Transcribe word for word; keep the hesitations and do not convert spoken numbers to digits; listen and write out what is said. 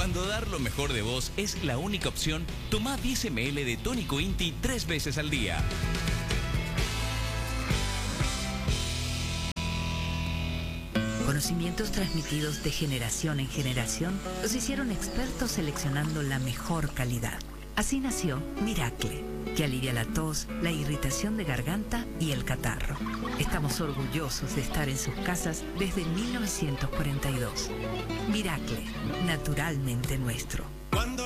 Cuando dar lo mejor de vos es la única opción, tomá diez mililitros de tónico Inti tres veces al día. Conocimientos transmitidos de generación en generación los hicieron expertos seleccionando la mejor calidad. Así nació Miracle, que alivia la tos, la irritación de garganta y el catarro. Estamos orgullosos de estar en sus casas desde mil novecientos cuarenta y dos. Miracle, naturalmente nuestro.